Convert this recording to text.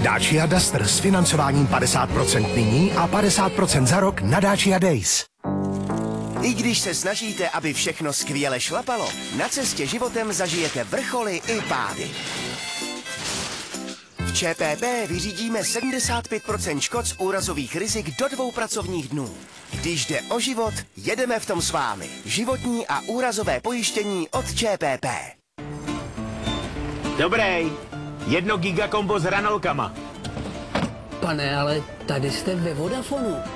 Dacia Duster s financováním 50% nyní a 50% za rok na Dacia Days. I když se snažíte, aby všechno skvěle šlapalo, na cestě životem zažijete vrcholy i pády. V ČPP vyřídíme 75% škod z úrazových rizik do 2 pracovních dnů. Když jde o život, jedeme v tom s vámi. Životní a úrazové pojištění od ČPP. Dobrý, 1 giga kombo s hranolkama. Pane, ale tady jste ve Vodafonu.